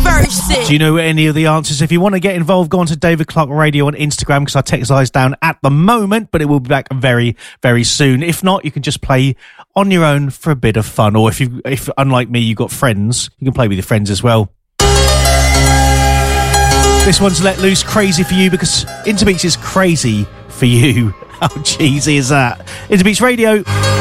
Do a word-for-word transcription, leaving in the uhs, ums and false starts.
verses. Do you know any of the answers? If you want to get involved, go on to David Clark Radio on Instagram, because our text line's down at the moment, but it will be back very, very soon. If not, you can just play on your own for a bit of fun. Or if you, if unlike me, you've got friends, you can play with your friends as well. This one's Let Loose, Crazy for You, because Interbeats is crazy for you. How cheesy is that? Interbeats Radio.